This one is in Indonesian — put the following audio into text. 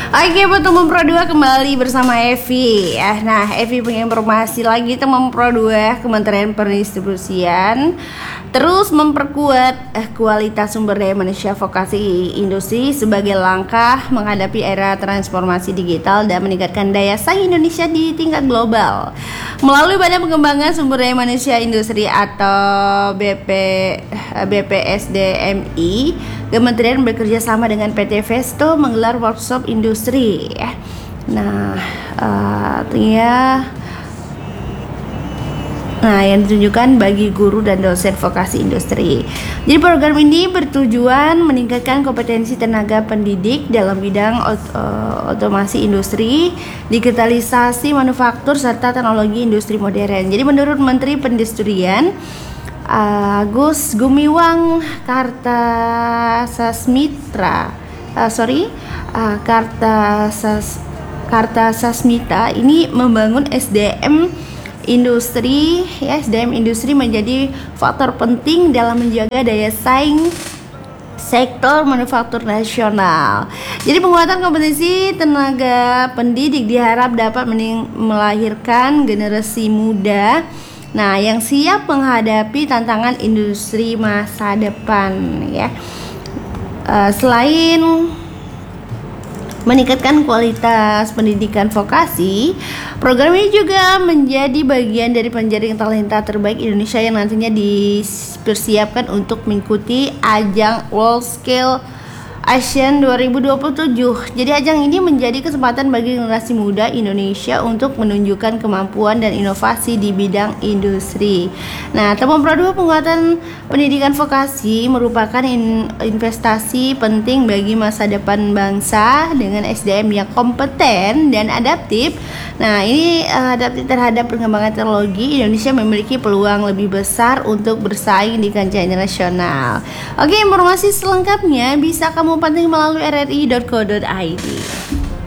Oke, buat teman Pro 2 kembali bersama Evi. Nah, Evi punya informasi lagi. Teman Pro 2, Kementerian Perindustrian terus memperkuat kualitas sumber daya manusia vokasi industri sebagai langkah menghadapi era transformasi digital dan meningkatkan daya saing Indonesia di tingkat global. Melalui Badan Pengembangan Sumber Daya Manusia Industri atau BPSDMI, Kementerian bekerja sama dengan PT Vesto menggelar workshop industri. Yang ditunjukkan bagi guru dan dosen vokasi industri. Jadi program ini bertujuan meningkatkan kompetensi tenaga pendidik dalam bidang otomasi industri, digitalisasi manufaktur serta teknologi industri modern. Jadi menurut Menteri Perindustrian Agus Gumiwang Kartasasmita ini membangun SDM industri menjadi faktor penting dalam menjaga daya saing sektor manufaktur nasional. Jadi penguatan kompetensi tenaga pendidik diharap dapat melahirkan generasi muda yang siap menghadapi tantangan industri masa depan ya. Selain meningkatkan kualitas pendidikan vokasi, program ini juga menjadi bagian dari penjaring talenta terbaik Indonesia yang nantinya dipersiapkan untuk mengikuti ajang World Scale Asian 2027. Jadi ajang ini menjadi kesempatan bagi generasi muda Indonesia untuk menunjukkan kemampuan dan inovasi di bidang industri. Teman Pro 2, penguatan pendidikan vokasi merupakan investasi penting bagi masa depan bangsa dengan SDM yang kompeten dan adaptif. Ini adaptif terhadap perkembangan teknologi. Indonesia memiliki peluang lebih besar untuk bersaing di kancah internasional. Oke, informasi selengkapnya bisa kamu pantau melalui rri.co.id.